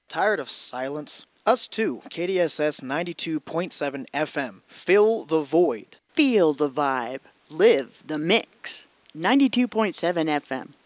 Tired of silence? Us too, KDSS 92.7 FM. Fill the void. Feel the vibe. Live the mix. 92.7 FM.